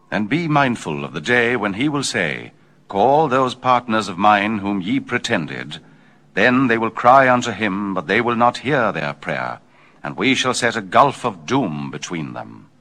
And be mindful of the day when he will say, Call those partners of mine whom ye pretended. Then they will cry unto him, but they will not hear their prayer, and we shall set a gulf of doom between them.